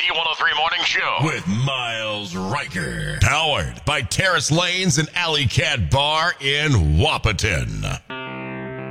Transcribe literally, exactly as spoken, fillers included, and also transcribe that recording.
one oh three Morning Show with Miles Riker. Powered by Terrace Lanes and Alley Cat Bar in Wahpeton.